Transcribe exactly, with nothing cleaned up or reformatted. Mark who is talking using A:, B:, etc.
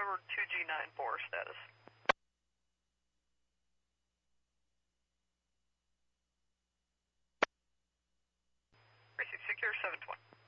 A: Tower two G nine four status. three six secure seven twenty.